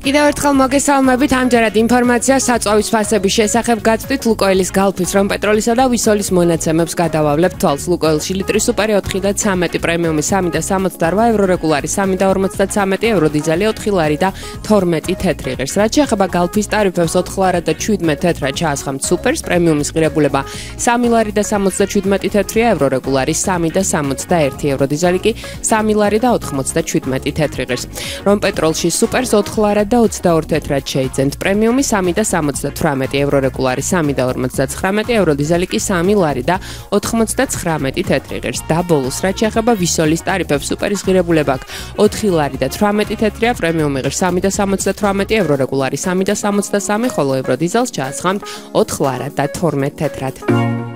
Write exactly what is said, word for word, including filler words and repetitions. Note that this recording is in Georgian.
კიდევ ერთხელ მოგესალმებით, ამჯერად ინფორმაცია საწვავის ფასების შესახებ გაწვდით ლუკოილის გალფის, რომპეტროლისა და ვისოლის მონაცემებს გადავავლებთ თვალს. ლუკოილში ლიტრი სუპერი ოთხი და ცამეტი, პრემიუმი სამი და სამოცდარვა ევრო, რეგულარი სამი და ორმოცდაცამეტი ევრო, დიზელი ოთხი ლარი და თორმეტი თეთრი ღირს. რაც შეეხება გალფის ტარიფებს, ოთხ ლარად და შვიდმეტ თეთრად ჩაასხამთ სუპერს, პრემიუმის ღირებულება სამი ლარი და სამოცდაშვიდმეტი თეთრი ევრო, რეგულარი სამი და სამოცდაერთი ევრო, დიზელი კი სამი ლარი და ოთხმოცდაშვიდმეტი თეთრი ღირს. რომპეტროლში სუპერს ოთხ ლარად და ოცდაორი თეთრად შეიძენთ, პრემიუმი სამი და სამოცდათვრამეტი ევრო, რეგულარი სამი და ორმოცდაცხრამეტი ევრო, დიზელი კი სამი ლარი და ოთხმოცდაცხრამეტი თეთრი ღირს. და ბოლოს, რაც შეეხება ვისოლის ტარიფებს, სუპერის ღირებულება აქვს ოთხი ლარი და თვრამეტი თეთრია, პრემიუმი ღირს სამი და სამოცდათვრამეტი ევრო, რეგულარი სამი და სამოცდასამი, ხოლო ევრო დიზელს ჩაასხამთ ოთხ ლარად და თორმეტ თეთრად.